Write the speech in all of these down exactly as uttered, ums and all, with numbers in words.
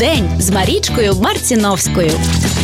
День з Марічкою Марціновською.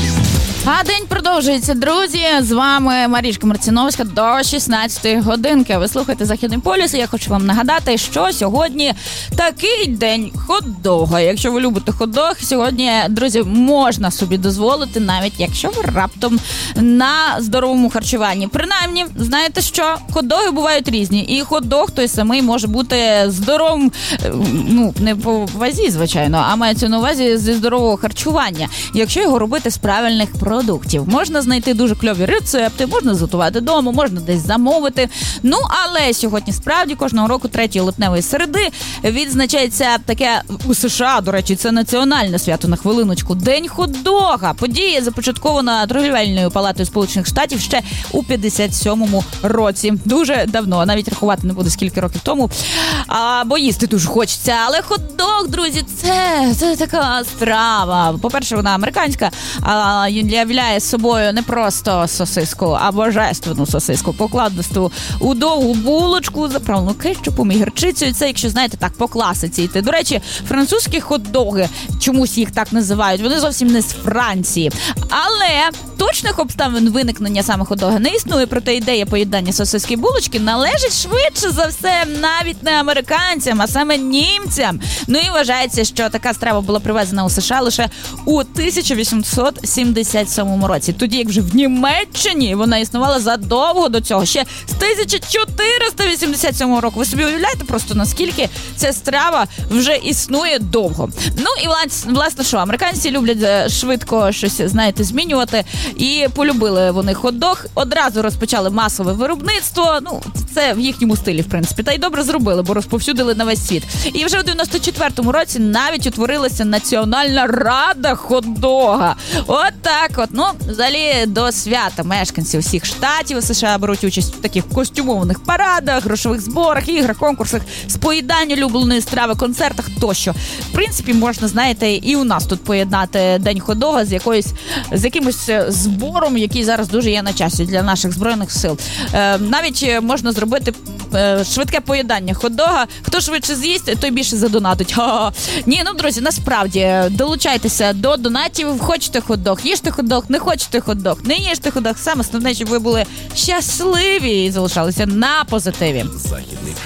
А день продовжується, друзі. З вами Марічка Марціновська до шістнадцятої годинки. Ви слухаєте Західний полюс, і я хочу вам нагадати, що сьогодні такий день хот-дога. Якщо ви любите хот-дог, сьогодні, друзі, можна собі дозволити, навіть якщо ви раптом на здоровому харчуванні. Принаймні, знаєте що? Хот-доги бувають різні. І хот-дог той самий може бути здоровим, ну, не по вазі, звичайно, а мається на увазі зі здорового харчування. Якщо його робити з правильних продуктів. Продуктів. Можна знайти дуже кльові рецепти, можна готувати вдома, можна десь замовити. Ну, але сьогодні справді кожного року третьої липневої середи відзначається таке у США, до речі, це національне свято, на хвилиночку, День хот-дога. Подія започаткована торгівельною палатою Сполучених Штатів ще у п'ятдесят сьомому році. Дуже давно, навіть рахувати не буду скільки років тому, а, бо їсти дуже хочеться. Але хот-дог, друзі, це, це така страва. По-перше, вона американська, а являє собою не просто сосиску, а божественну сосиску, покладисту у довгу булочку, заправлену кетчупом і гірчицею. Це, якщо знаєте, так, по класиці йти. До речі, французькі хот-доги, чомусь їх так називають, вони зовсім не з Франції. Але точних обставин виникнення саме хот-дога не існує, проте ідея поєднання сосиски і булочки належить швидше за все навіть не американцям, а саме німцям. Ну і вважається, що така страва була привезена у США лише у тисяча вісімсот сімдесят сьомому році. Тоді, як вже в Німеччині, вона існувала задовго до цього, ще з тисяча чотириста вісімдесят сьомого року. Ви собі уявляєте просто, наскільки ця страва вже існує довго. Ну і, власне, що, американці люблять швидко щось, знаєте, змінювати, і полюбили вони хот-дог, одразу розпочали масове виробництво, ну, це в їхньому стилі, в принципі, та й добре зробили, бо розповсюдили на весь світ. І вже у дев'яносто четвертому році навіть утворилася Національна рада хот-дога. От так от. Ну, взагалі, до свята мешканці усіх штатів США беруть участь в таких костюмованих парадах, грошових зборах, іграх, конкурсах, з поїдання улюбленої страви, концертах тощо. В принципі, можна, знаєте, і у нас тут поєднати День хот-дога з якоюсь, з якимось збором, який зараз дуже є на часі для наших Збройних сил. Е, навіть можна зробити е, швидке поєднання хот-дога. Хто швидше з'їсть, той більше задонатить. Ха-ха. Ні, ну, друзі, насправді, долучайтеся до донатів. Хочете хот-дог, їжте хот-дог, не хочете хот-дог, не їжте хот-дог. Саме основне, щоб ви були щасливі і залишалися на позитиві. Західний